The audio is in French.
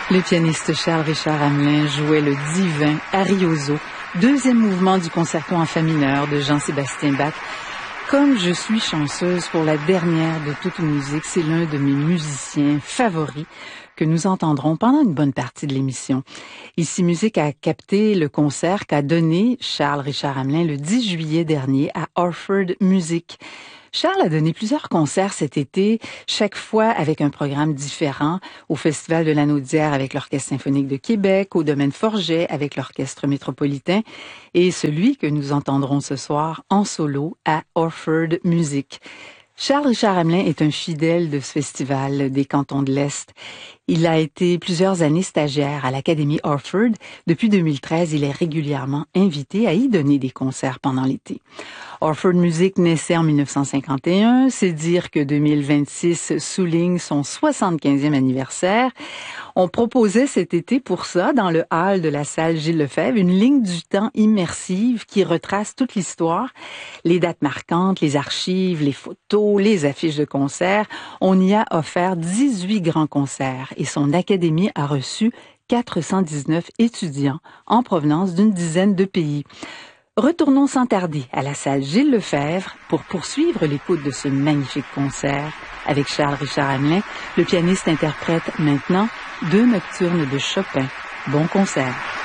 Le pianiste Charles-Richard Hamelin jouait le divin Arioso, deuxième mouvement du concerto en fa mineur de Jean-Sébastien Bach. Comme je suis chanceuse pour la dernière de toute musique, c'est l'un de mes musiciens favoris que nous entendrons pendant une bonne partie de l'émission. Ici Musique a capté le concert qu'a donné Charles-Richard Hamelin le 10 juillet dernier à Orford Music. Charles a donné plusieurs concerts cet été, chaque fois avec un programme différent, au Festival de la Naudière avec l'Orchestre symphonique de Québec, au Domaine Forget avec l'Orchestre métropolitain, et celui que nous entendrons ce soir en solo à Orford Music. Charles-Richard Hamelin est un fidèle de ce festival des cantons de l'Est. Il a été plusieurs années stagiaire à l'Académie Orford. Depuis 2013, il est régulièrement invité à y donner des concerts pendant l'été. Orford Music naissait en 1951, c'est dire que 2026 souligne son 75e anniversaire. On proposait cet été pour ça, dans le hall de la salle Gilles Lefebvre, une ligne du temps immersive qui retrace toute l'histoire, les dates marquantes, les archives, les photos, les affiches de concerts. On y a offert 18 grands concerts et son académie a reçu 419 étudiants en provenance d'une dizaine de pays. Retournons sans tarder à la salle Gilles Lefebvre pour poursuivre l'écoute de ce magnifique concert avec Charles-Richard Hamelin. Le pianiste interprète maintenant 2 nocturnes de Chopin. Bon concert.